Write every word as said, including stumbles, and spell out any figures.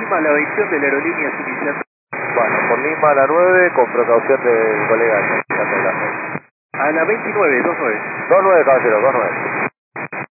Lima a la veintidós de la aerolínea iniciando. Bueno, por Lima a la nueve, con precaución del colega. A la veintinueve, dos nueve. dos nueve, caballero, dos nueve.